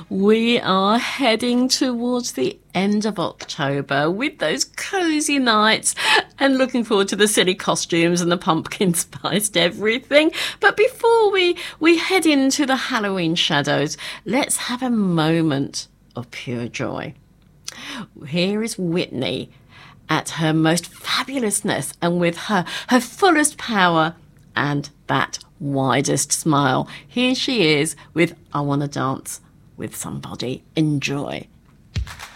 We are heading towards the end of October with those cosy nights and looking forward to the silly costumes and the pumpkin spiced everything. But before we head into the Halloween shadows, let's have a moment of pure joy. Here is Whitney at her most fabulousness and with her fullest power and that widest smile. Here she is with I Wanna Dance with Somebody. Enjoy.